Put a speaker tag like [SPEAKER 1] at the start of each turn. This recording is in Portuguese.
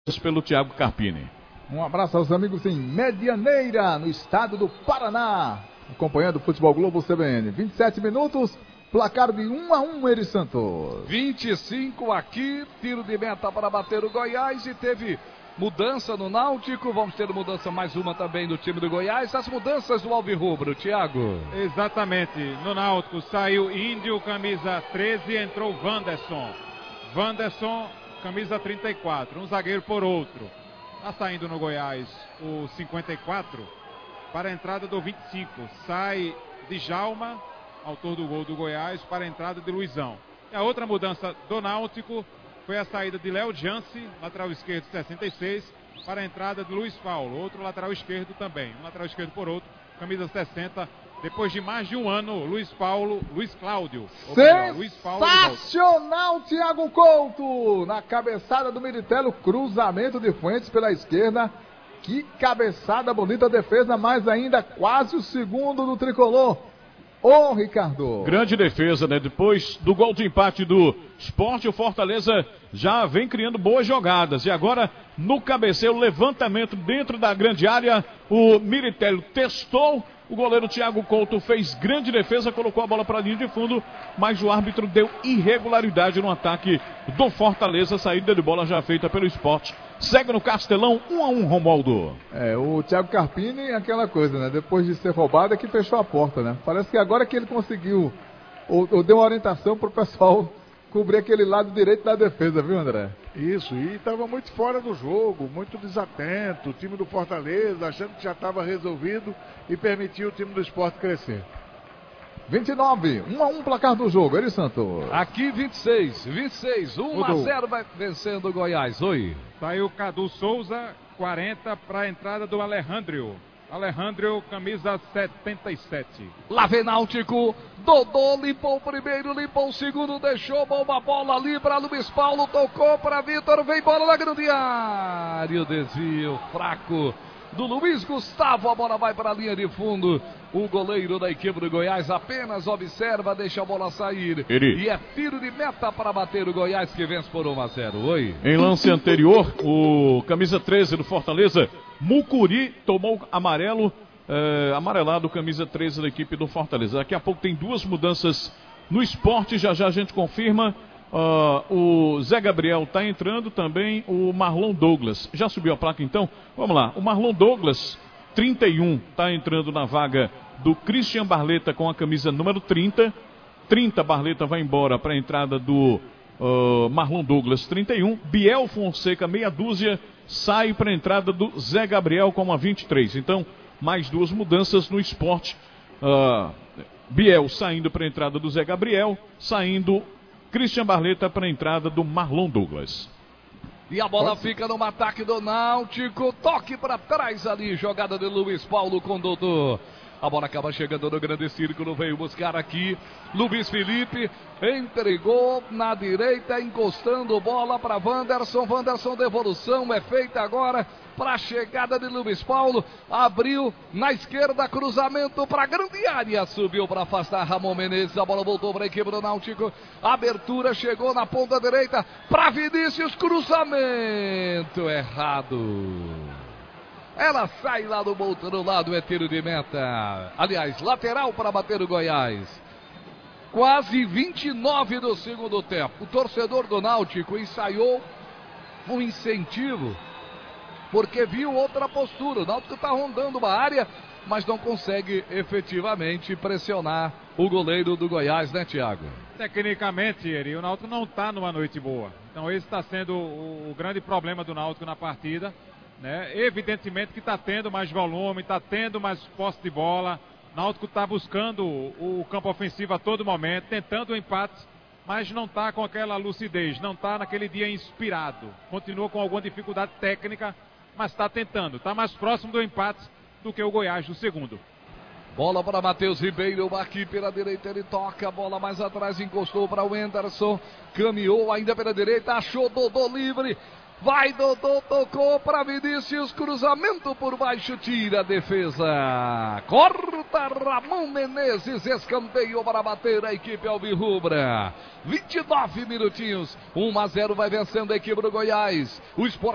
[SPEAKER 1] pelo Thiago Carpini.
[SPEAKER 2] Um abraço aos amigos em Medianeira, no estado do Paraná, acompanhando o Futebol Globo CBN. 27 minutos, placar de 1-1, Eri Santos.
[SPEAKER 3] 25 aqui, tiro de meta para bater o Goiás e teve mudança no Náutico. Vamos ter mudança mais uma também do time do Goiás. As mudanças do Alvirrubro, Thiago.
[SPEAKER 4] Exatamente, no Náutico saiu Índio, camisa 13, entrou Wanderson, camisa 34, um zagueiro por outro. Está saindo no Goiás o 54 para a entrada do 25. Sai Djalma, autor do gol do Goiás, para a entrada de Luizão. E a outra mudança do Náutico foi a saída de Léo Jansi, lateral esquerdo 66, para a entrada de Luiz Paulo, outro lateral esquerdo também. Um lateral esquerdo por outro, camisa 60. Depois de mais de um ano, Luiz Cláudio.
[SPEAKER 2] Sensacional, Thiago Couto! Na cabeçada do Militello, cruzamento de Fuentes pela esquerda. Que cabeçada bonita, defesa, mais ainda, quase o segundo do tricolor. Ô, Ricardo.
[SPEAKER 1] Grande defesa, né? Depois do gol de empate do Sport, o Fortaleza já vem criando boas jogadas. E agora, no cabeceio, levantamento dentro da grande área, o Militello testou. O goleiro Thiago Couto fez grande defesa, colocou a bola para a linha de fundo, mas o árbitro deu irregularidade no ataque do Fortaleza. Saída de bola já feita pelo Sport. Segue no Castelão, 1-1, Romualdo.
[SPEAKER 2] O Thiago Carpini é aquela coisa, né? Depois de ser roubado é que fechou a porta, né? Parece que agora que ele conseguiu, ou deu uma orientação pro pessoal cobrir aquele lado direito da defesa, viu, André?
[SPEAKER 5] Isso, e estava muito fora do jogo, muito desatento, o time do Fortaleza achando que já estava resolvido e permitiu o time do Sport crescer.
[SPEAKER 2] 29, 1-1 placar do jogo, Eri Santos.
[SPEAKER 3] Aqui 26, 1-0 vai vencendo o Goiás. Oi.
[SPEAKER 4] Saiu Cadu Souza, 40 para a entrada do Alejandro, camisa 77.
[SPEAKER 3] Lá vem Náutico, Dodô limpou o primeiro, limpou o segundo, deixou uma bola ali para Luiz Paulo, tocou para Vitor, vem bola na grande área, o desvio fraco do Luiz Gustavo, a bola vai para a linha de fundo. O goleiro da equipe do Goiás apenas observa, deixa a bola sair. E é tiro de meta para bater o Goiás, que vence por 1-0. Oi.
[SPEAKER 1] Em lance anterior, o camisa 13 do Fortaleza, Mucuri, tomou amarelado, camisa 13 da equipe do Fortaleza. Daqui a pouco tem duas mudanças no Sport, já a gente confirma. O Zé Gabriel está entrando, também o Marlon Douglas. Já subiu a placa então? Vamos lá, o Marlon Douglas, 31, está entrando na vaga do Christian Barleta com a camisa número 30. 30, Barleta vai embora para a entrada do Marlon Douglas, 31. Biel Fonseca, meia dúzia, sai para a entrada do Zé Gabriel com a 23. Então, mais duas mudanças no Sport. Biel saindo para a entrada do Zé Gabriel, saindo Christian Barleta para a entrada do Marlon Douglas.
[SPEAKER 3] E a bola fica no ataque do Náutico. Toque para trás ali. Jogada de Luiz Paulo com Dodô. A bola acaba chegando no grande círculo. Veio buscar aqui Luiz Felipe. Entregou na direita, encostando bola para Wanderson. Wanderson, devolução é feita agora para a chegada de Luiz Paulo. Abriu na esquerda, cruzamento para a grande área. Subiu para afastar Ramon Menezes. A bola voltou para a equipe do Náutico. Abertura chegou na ponta direita para Vinícius. Cruzamento errado. Ela sai lá do outro lado, é tiro de meta. Aliás, lateral para bater o Goiás. Quase 29 do segundo tempo. O torcedor do Náutico ensaiou um incentivo, porque viu outra postura. O Náutico está rondando uma área, mas não consegue efetivamente pressionar o goleiro do Goiás, né, Thiago?
[SPEAKER 4] Tecnicamente, Eri, o Náutico não está numa noite boa. Então esse está sendo o grande problema do Náutico na partida. Né? Evidentemente que está tendo mais volume, está tendo mais posse de bola. O Náutico está buscando o campo ofensivo a todo momento, tentando o empate, mas não está com aquela lucidez, não está naquele dia inspirado. Continua com alguma dificuldade técnica, mas está tentando. Está mais próximo do empate do que o Goiás no segundo.
[SPEAKER 3] Bola para Matheus Ribeiro, aqui pela direita ele toca, a bola mais atrás, encostou para o Wenderson, caminhou ainda pela direita, achou Dodô livre. Vai Dodô, tocou para Vinícius, cruzamento por baixo, tira a defesa. Corta Ramon Menezes, escanteio para bater a equipe alvirrubra. 29 minutinhos, 1-0 vai vencendo a equipe do Goiás. O Sport